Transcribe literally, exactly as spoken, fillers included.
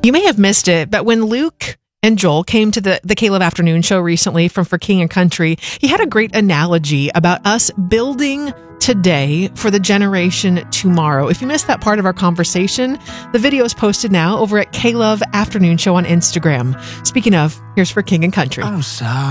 You may have missed it, but when Luke and Joel came to the, the Caleb Afternoon Show recently from For King and Country, he had a great analogy about us building today for the generation tomorrow. If you missed that part of our conversation, the video is posted now over at Caleb Afternoon Show on Instagram. Speaking of, here's For King and Country. I'm sorry.